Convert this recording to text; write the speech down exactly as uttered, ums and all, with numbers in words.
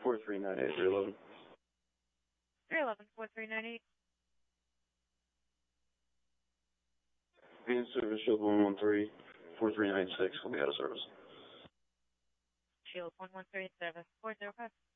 four three nine eight, three eleven. three eleven, four three nine eight. Be in service, Shield one one three, four three nine six will be out of service. Shield one one three, service four zero five.